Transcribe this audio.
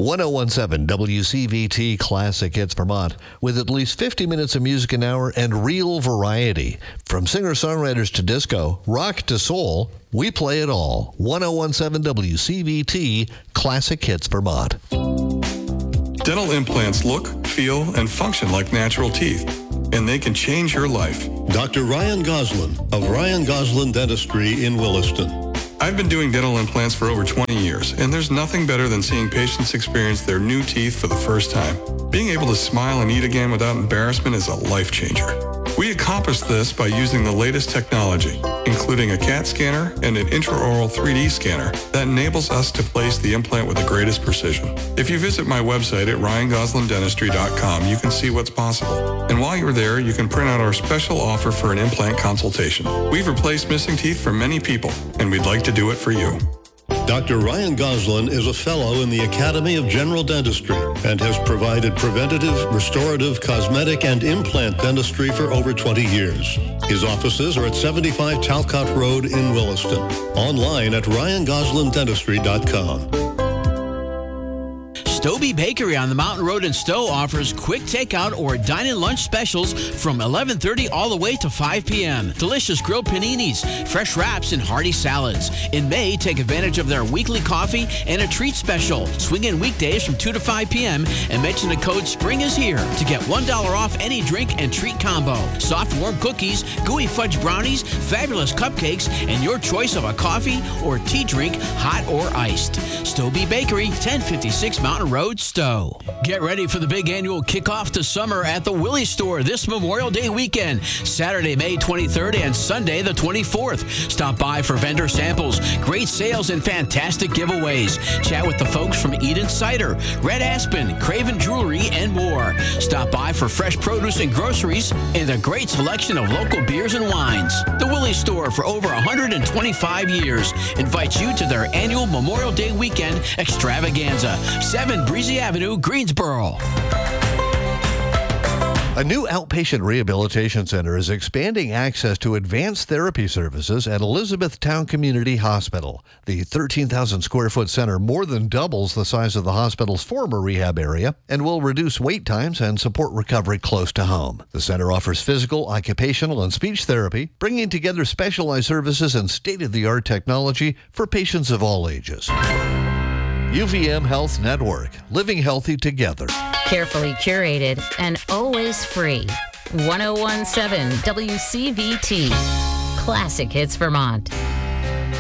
1017 WCVT Classic Hits Vermont, with at least 50 minutes of music an hour and real variety. From singer-songwriters to disco, rock to soul, we play it all. 1017 WCVT Classic Hits Vermont. Dental implants look, feel, and function like natural teeth, and they can change your life. Dr. Ryan Goslin of Ryan Goslin Dentistry in Williston. I've been doing dental implants for over 20 years, and there's nothing better than seeing patients experience their new teeth for the first time. Being able to smile and eat again without embarrassment is a life changer. We accomplish this by using the latest technology, including a CAT scanner and an intraoral 3D scanner that enables us to place the implant with the greatest precision. If you visit my website at ryangoslindentistry.com, you can see what's possible. And while you're there, you can print out our special offer for an implant consultation. We've replaced missing teeth for many people, and we'd like to do it for you. Dr. Ryan Goslin is a fellow in the Academy of General Dentistry and has provided preventative, restorative, cosmetic, and implant dentistry for over 20 years. His offices are at 75 Talcott Road in Williston. Online at ryangoslindentistry.com. Stobie Bakery on the Mountain Road in Stowe offers quick takeout or dine-in lunch specials from 11:30 all the way to 5 p.m. Delicious grilled paninis, fresh wraps, and hearty salads. In May, take advantage of their weekly coffee and a treat special. Swing in weekdays from 2 to 5 p.m. and mention the code SPRING IS HERE to get $1 off any drink and treat combo. Soft, warm cookies, gooey fudge brownies, fabulous cupcakes, and your choice of a coffee or tea drink, hot or iced. Stobie Bakery, 1056 Mountain Road, Stowe. Get ready for the big annual kickoff to summer at the Willie Store this Memorial Day weekend, Saturday, May 23rd and Sunday, the 24th. Stop by for vendor samples, great sales, and fantastic giveaways. Chat with the folks from Eden Cider, Red Aspen, Craven Jewelry, and more. Stop by for fresh produce and groceries and a great selection of local beers and wines. The Willie Store, for over 125 years, invites you to their annual Memorial Day weekend extravaganza. 7 Breezy Avenue, Greensboro. A new outpatient rehabilitation center is expanding access to advanced therapy services at Elizabethtown Community Hospital. The 13,000 square foot center more than doubles the size of the hospital's former rehab area and will reduce wait times and support recovery close to home. The center offers physical, occupational, and speech therapy, bringing together specialized services and state-of-the-art technology for patients of all ages. UVM Health Network, living healthy together. Carefully curated and always free. 1017 WCVT. Classic Hits Vermont.